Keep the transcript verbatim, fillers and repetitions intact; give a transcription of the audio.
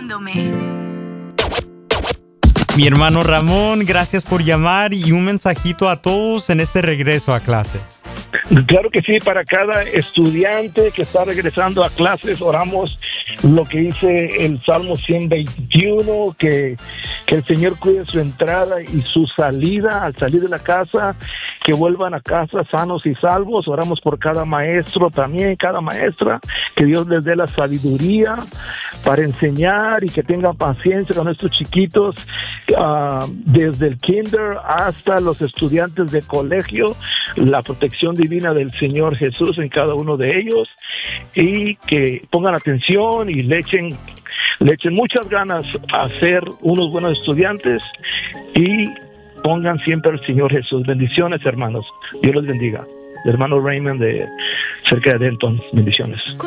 escuchándome. Mi hermano Ramón, gracias por llamar y un mensajito a todos en este regreso a clases. Claro que sí, para cada estudiante que está regresando a clases, oramos lo que dice el Salmo ciento veintiuno, que, que el Señor cuide su entrada y su salida, al salir de la casa, que vuelvan a casa sanos y salvos. Oramos por cada maestro también, cada maestra, que Dios les dé la sabiduría para enseñar y que tengan paciencia con estos chiquitos, uh, desde el kinder hasta los estudiantes de colegio, la protección divina del Señor Jesús en cada uno de ellos, y que pongan atención y le echen, le echen muchas ganas a ser unos buenos estudiantes y pongan siempre al Señor Jesús. Bendiciones, hermanos. Dios los bendiga. El hermano Raymond de cerca de Denton. Bendiciones.